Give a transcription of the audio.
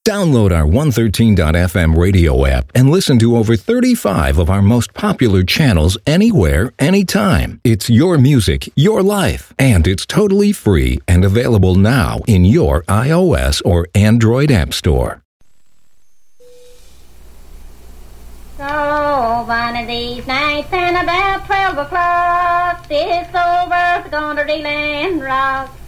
Download our 113.fm radio app and listen to over 35 of our most popular channels anywhere, anytime. It's your music, your life, and it's totally free and available now in your iOS or Android app store. Oh, one of these nights and about 12 o'clock, this old world's gonna reel and rock.